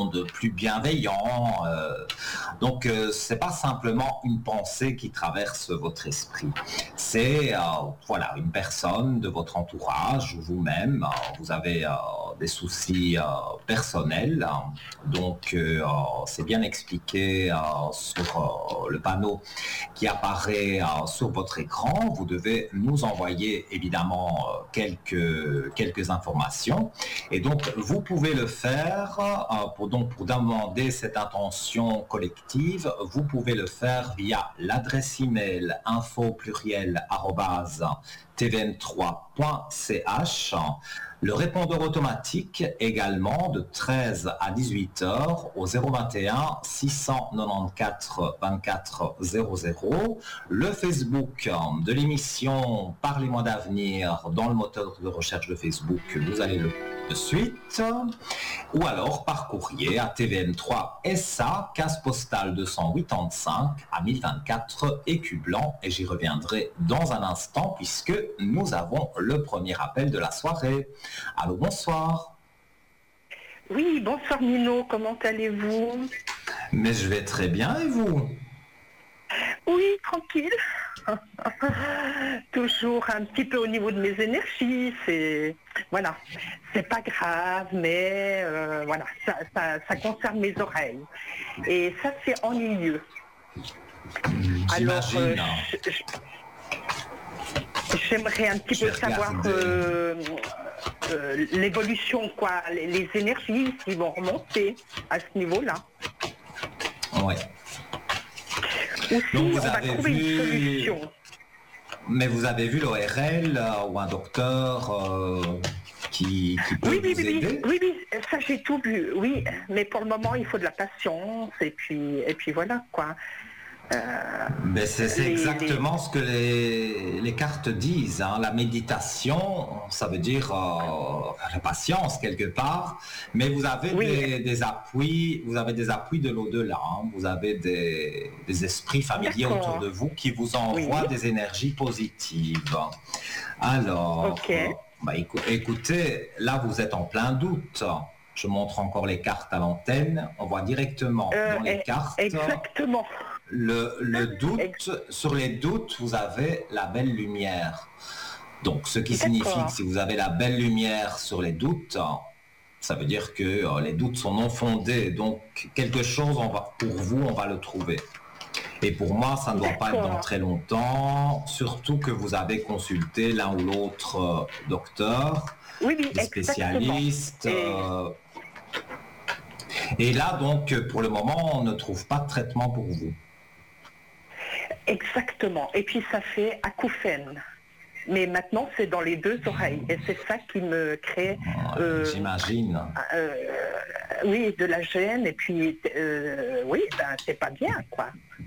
monde plus bienveillant. Donc, c'est pas simplement une pensée qui traverse votre esprit. C'est voilà, une personne de votre entourage ou vous-même. Vous avez des soucis personnels. Donc, c'est bien expliqué sur le panneau qui apparaît sur votre écran. Vous devez nous envoyer évidemment quelques informations. Et donc, vous pouvez le faire pour demander cette intention collective. Vous pouvez le faire via l'adresse email info@tvn3.ch. Le répondeur automatique également de 13 à 18 heures au 021 694 24 00. Le Facebook de l'émission Parlez-moi d'avenir dans le moteur de recherche de Facebook, vous allez le de suite, ou alors par courrier à TVN3 SA, case postale 285 à 1024 Écu Blanc, et j'y reviendrai dans un instant puisque nous avons le premier appel de la soirée. Allô, bonsoir. Oui, bonsoir Nino, comment allez-vous? Mais je vais très bien, et vous? Oui, tranquille. Toujours un petit peu au niveau de mes énergies, c'est voilà, c'est pas grave, mais voilà, ça concerne mes oreilles. Et ça, c'est ennuyeux. Alors, j'aimerais un petit peu savoir l'évolution, quoi, les énergies qui vont remonter à ce niveau-là. Ouais. Ou si on va trouver une solution. Mais vous avez vu l'ORL ou un docteur qui peut vous aider? Oui, ça j'ai tout vu, oui, mais pour le moment il faut de la patience et puis voilà quoi. Mais c'est exactement ce que les cartes disent, hein. La méditation, ça veut dire la patience quelque part, mais vous avez des appuis, vous avez des appuis de l'au-delà, hein. Vous avez des esprits familiers autour de vous qui vous envoient des énergies positives. Alors, écoutez, là vous êtes en plein doute. Je montre encore les cartes à l'antenne. On voit directement dans les cartes. Exactement. Le doute, sur les doutes, vous avez la belle lumière. Donc, ce qui signifie que si vous avez la belle lumière sur les doutes, ça veut dire que les doutes sont non fondés. Donc, quelque chose, pour vous, on va le trouver. Et pour moi, ça ne doit pas être dans très longtemps, surtout que vous avez consulté l'un ou l'autre docteur, des spécialistes. Et là, donc, pour le moment, on ne trouve pas de traitement pour vous. Exactement. Et puis, ça fait acouphène. Mais maintenant, c'est dans les deux oreilles. Et c'est ça qui me crée... j'imagine. Oui, de la gêne. Et puis, oui, c'est pas bien, quoi.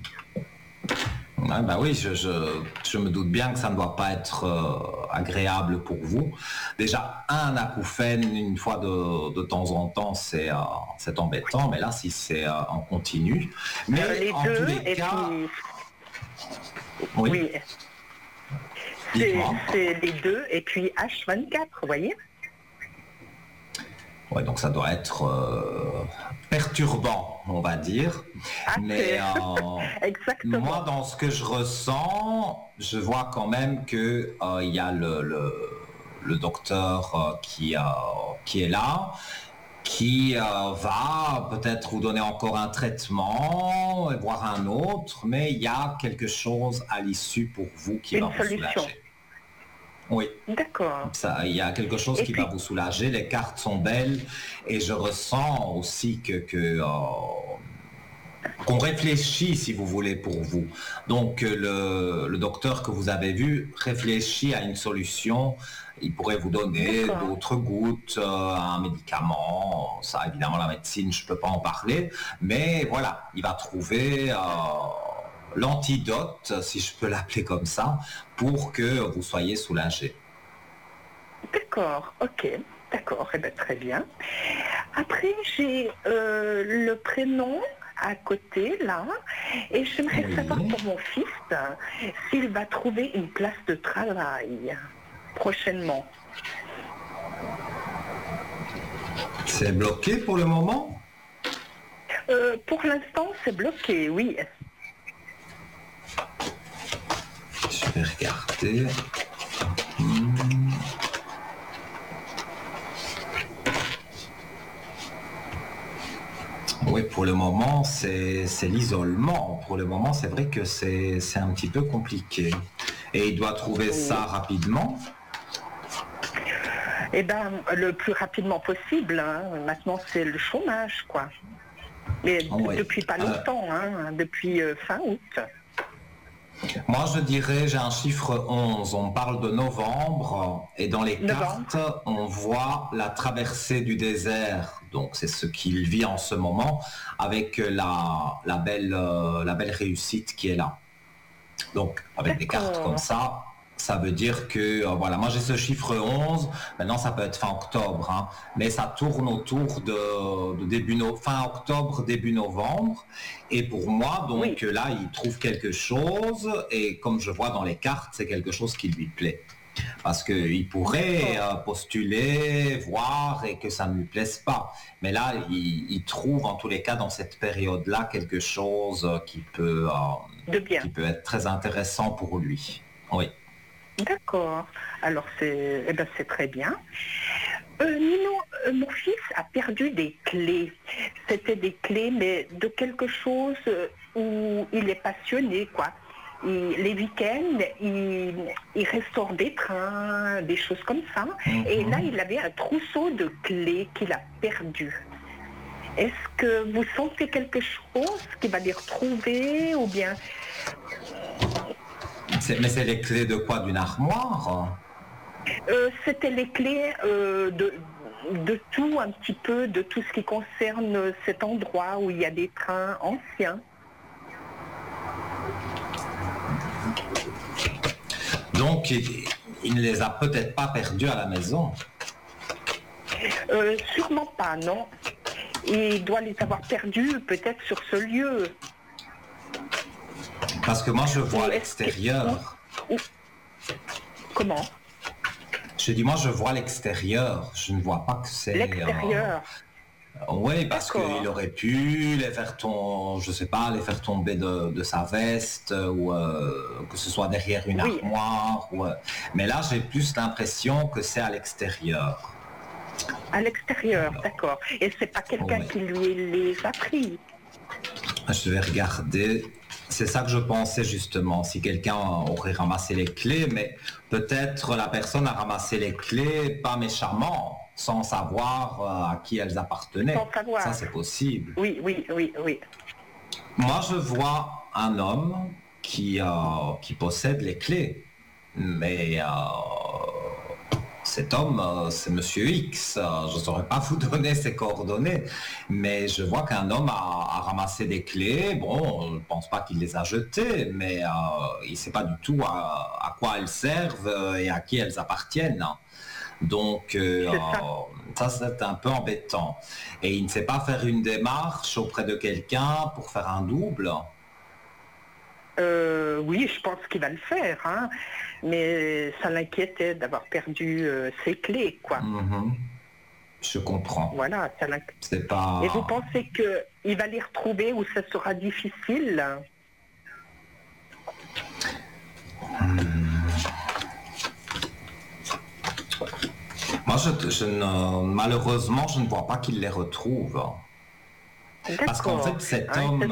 Oui, je me doute bien que ça ne doit pas être agréable pour vous. Déjà, un acouphène une fois de temps en temps, c'est embêtant, mais là, si c'est en continu. Mais les en deux, tous les cas... Puis... Oui. C'est les deux, et puis H24, vous voyez? Oui, donc ça doit être perturbant, on va dire. Mais moi, dans ce que je ressens, je vois quand même que il y a le docteur qui est là, qui va peut-être vous donner encore un traitement, voire un autre, mais il y a quelque chose à l'issue pour vous qui va vous soulager. Oui. D'accord. Il y a quelque chose qui va vous soulager. Les cartes sont belles et je ressens aussi qu'on réfléchit, si vous voulez, pour vous. Donc, le docteur que vous avez vu réfléchit à une solution. Il pourrait vous donner d'autres gouttes, un médicament. Ça, évidemment, la médecine, je ne peux pas en parler. Mais voilà, il va trouver l'antidote, si je peux l'appeler comme ça, pour que vous soyez soulagé. D'accord, ok. D'accord, eh bien, très bien. Après, j'ai le prénom à côté, là, et j'aimerais savoir pour mon fils s'il va trouver une place de travail prochainement. C'est bloqué pour le moment? Pour l'instant, c'est bloqué, oui. Je vais regarder. Oui, pour le moment, c'est l'isolement. Pour le moment, c'est vrai que c'est un petit peu compliqué. Et il doit trouver ça rapidement. Eh bien, le plus rapidement possible. Hein. Maintenant, c'est le chômage, quoi. Mais depuis pas longtemps, hein, depuis fin août. Moi, je dirais, j'ai un chiffre 11. On parle de novembre et dans les cartes, on voit la traversée du désert. Donc, c'est ce qu'il vit en ce moment avec la belle réussite qui est là. Donc, avec des cartes comme ça veut dire que, voilà, moi j'ai ce chiffre 11, maintenant ça peut être fin octobre, hein, mais ça tourne autour de fin octobre, début novembre, et pour moi, donc là, il trouve quelque chose, et comme je vois dans les cartes, c'est quelque chose qui lui plaît. Parce qu'il pourrait postuler, voir, et que ça ne lui plaise pas. Mais là, il trouve en tous les cas dans cette période-là quelque chose qui peut être très intéressant pour lui. Oui. D'accord. Alors c'est très bien. Nino, mon fils a perdu des clés. C'était des clés, mais de quelque chose où il est passionné, quoi. Les week-ends, il restaure des trains, des choses comme ça. Mm-hmm. Et là, il avait un trousseau de clés qu'il a perdu. Est-ce que vous sentez quelque chose qui va les retrouver ou bien... Mais c'est les clés de quoi? D'une armoire? C'était les clés de tout un petit peu, de tout ce qui concerne cet endroit où il y a des trains anciens. Donc, il ne les a peut-être pas perdus à la maison? Sûrement pas, non. Il doit les avoir perdus peut-être sur ce lieu. Parce que moi, je vois l'extérieur. Comment? Je dis, moi, je vois l'extérieur. Je ne vois pas que c'est... L'extérieur. Oui, parce qu'il aurait pu les faire tomber de sa veste, ou que ce soit derrière une armoire. Mais là, j'ai plus l'impression que c'est à l'extérieur. À l'extérieur, d'accord. Et c'est pas quelqu'un qui lui les a pris? Je vais regarder. C'est ça que je pensais justement, si quelqu'un aurait ramassé les clés, mais peut-être la personne a ramassé les clés pas méchamment, sans savoir à qui elles appartenaient. Sans savoir. Ça, c'est possible. Oui. Moi, je vois un homme qui possède les clés, mais cet homme, c'est Monsieur X. Je ne saurais pas vous donner ses coordonnées, mais je vois qu'un homme a ramassé des clés. Bon, je ne pense pas qu'il les a jetées, mais il ne sait pas du tout à quoi elles servent et à qui elles appartiennent. Donc, ça, c'est un peu embêtant. Et il ne sait pas faire une démarche auprès de quelqu'un pour faire un double? Oui, je pense qu'il va le faire, hein. Mais ça l'inquiétait d'avoir perdu ses clés, quoi. Mm-hmm. Je comprends. Voilà, ça l'inquiète. C'est pas... Et vous pensez qu'il va les retrouver ou ça sera difficile? Moi, malheureusement, je ne vois pas qu'il les retrouve. D'accord. Parce qu'en fait, cet homme...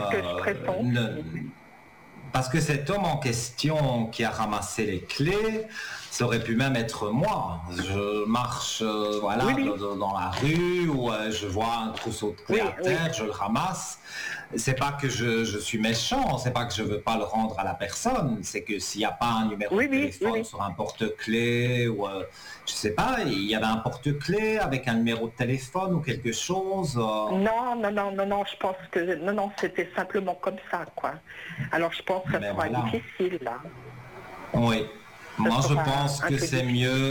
Parce que cet homme en question qui a ramassé les clés, ça aurait pu même être moi. Je marche dans la rue où je vois un trousseau de clés à terre, je le ramasse. C'est pas que je suis méchant, c'est pas que je veux pas le rendre à la personne, c'est que s'il n'y a pas un numéro de téléphone sur un porte-clés ou je sais pas, il y avait un porte-clés avec un numéro de téléphone ou quelque chose. Non, je pense que non, c'était simplement comme ça, quoi. Alors je pense que ça sera difficile là. Oui. Moi je pense que c'est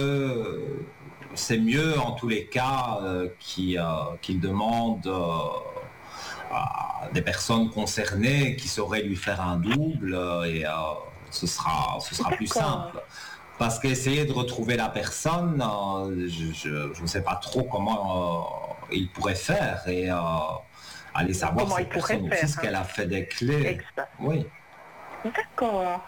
mieux en tous les cas qu'il demande à des personnes concernées qui sauraient lui faire un double et ce sera plus simple. Parce qu'essayer de retrouver la personne, je ne sais pas trop comment il pourrait faire. Et Allez savoir comment il cette pourrait personne aussi ce faire. qu'elle a fait des clés. Exact. Oui. D'accord.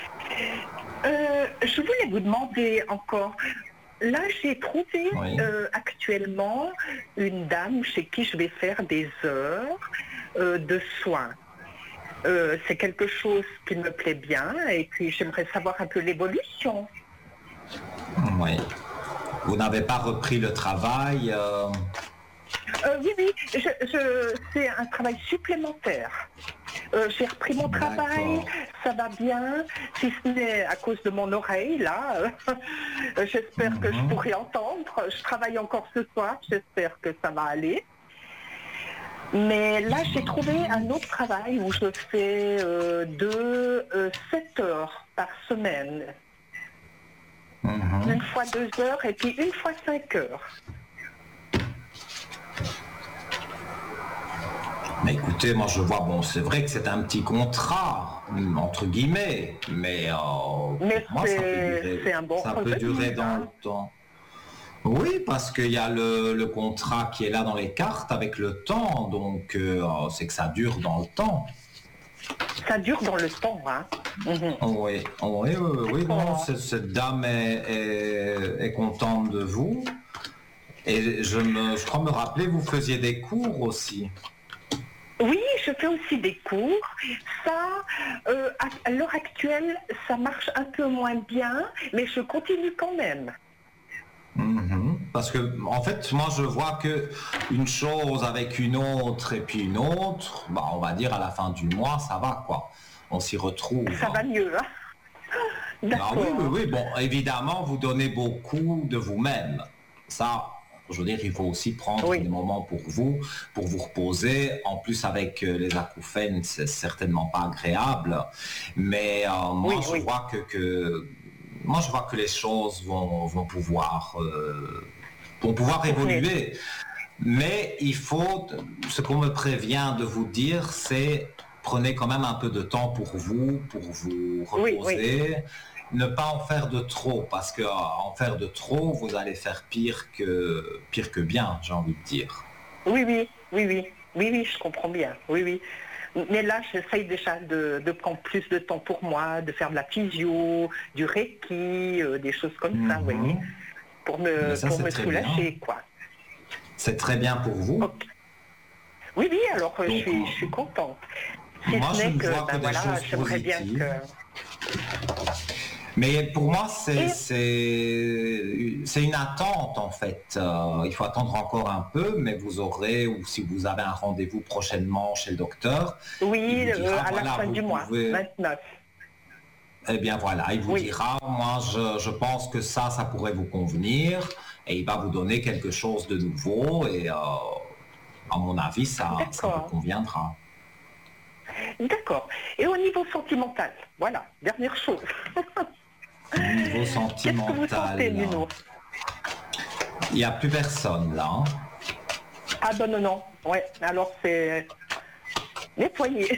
Je voulais vous demander encore. Là, j'ai trouvé Oui. actuellement une dame chez qui je vais faire des heures de soins. C'est quelque chose qui me plaît bien et puis j'aimerais savoir un peu l'évolution. Oui. Vous n'avez pas repris le travail Oui, oui, c'est un travail supplémentaire. J'ai repris mon travail, D'accord. ça va bien, si ce n'est à cause de mon oreille, là. J'espère que je Mhm. pourrai entendre. Je travaille encore ce soir, j'espère que ça va aller. Mais là, j'ai trouvé un autre travail où je fais 7 heures par semaine. Mhm. Une fois 2 heures et puis une fois 5 heures. Mais écoutez, moi je vois, bon, c'est vrai que c'est un petit contrat, entre guillemets, mais Mais pour moi c'est un bon ça peut durer revenu, dans hein. le temps. Oui, parce qu'il y a le contrat qui est là dans les cartes avec le temps, donc c'est que ça dure dans le temps. Ça dure dans le temps, hein. Mhm. Oui, oui, oui, non, D'accord. cette dame est contente de vous. Et je crois me rappeler, vous faisiez des cours aussi. Oui, je fais aussi des cours. Ça, à l'heure actuelle, ça marche un peu moins bien, mais je continue quand même. Mhm. Parce que, en fait, moi, je vois que une chose avec une autre et puis une autre, bah, on va dire à la fin du mois, ça va, quoi. On s'y retrouve. Ça va mieux, hein. Ah oui, oui, D'accord. oui. Bon, évidemment, vous donnez beaucoup de vous-même. Ça, je veux dire, il faut aussi prendre des Oui, moments pour vous reposer. En plus, avec les acouphènes, c'est certainement pas agréable. Mais moi, oui, oui. moi, je vois que les choses vont pouvoir Tourner. évoluer. Mais ce qu'on me prévient de vous dire, c'est prenez quand même un peu de temps pour vous Oui, oui. reposer, ne pas en faire de trop, parce que en faire de trop, vous allez faire pire que bien, j'ai envie de dire. Oui, oui, oui, oui. Oui, oui, je comprends bien. Oui, oui. Mais là, j'essaye déjà de prendre plus de temps pour moi, de faire de la physio, du reiki, des choses comme ça, vous voyez, Mhm. Mais ça, pour c'est me très bien. soulager, quoi. C'est très bien pour vous. Ok. Oui, oui, alors Donc, je suis contente. Si moi, ce je n'est ne que, vois que ben des voilà, choses j'aimerais bien que... positives. Mais pour moi, Et c'est une attente en fait. Il faut attendre encore un peu, mais vous aurez, ou si vous avez un rendez-vous prochainement chez le docteur, il oui, vous dira, à la voilà, fin vous du mois, pouvez, 29. eh bien voilà, il vous Oui, dira, moi je pense que ça pourrait vous convenir, et il va vous donner quelque chose de nouveau, et à mon avis, ça vous d'accord. conviendra. D'accord. Et au niveau sentimental, voilà, dernière chose. Niveau Qu'est-ce que vous sentez, sentimental, Nuno? il n'y a plus personne là, hein. Ah ben non, non. Ouais, alors c'est nettoyer.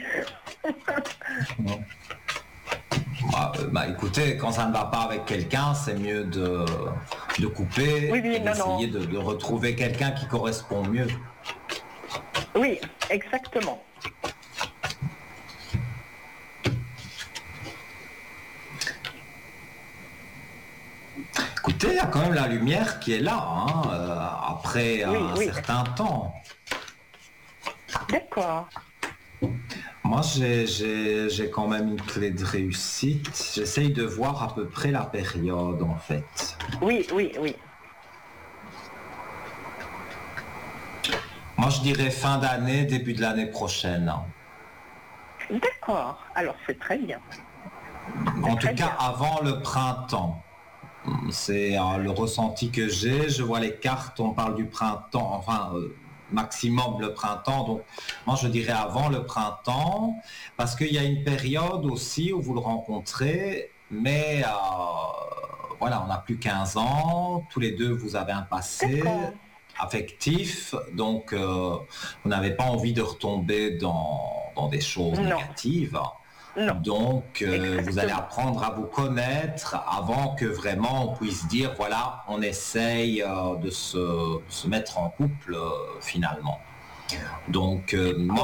Bah, écoutez, quand ça ne va pas avec quelqu'un, c'est mieux de Oui, couper et oui, non, non. d'essayer de retrouver quelqu'un qui correspond mieux. Oui, exactement. Écoutez, il y a quand même la lumière qui est là, hein, après Oui, un oui. certain temps. D'accord. Moi, j'ai quand même une clé de réussite. J'essaye de voir à peu près la période, en fait. Oui, oui, oui. Moi, je dirais fin d'année, début de l'année prochaine. D'accord. Alors c'est très bien. En C'est tout très cas, bien. avant le printemps. C'est le ressenti que j'ai. Je vois les cartes, on parle du printemps, enfin maximum le printemps. Donc moi je dirais avant le printemps, parce qu'il y a une période aussi où vous le rencontrez, mais voilà, on n'a plus 15 ans, tous les deux vous avez un passé D'accord. affectif, donc vous n'avez pas envie de retomber dans des choses Non, négatives. non. Donc, vous allez Exactement. apprendre à vous connaître avant que vraiment on puisse dire, voilà, on essaye de se mettre en couple finalement. Donc, moi,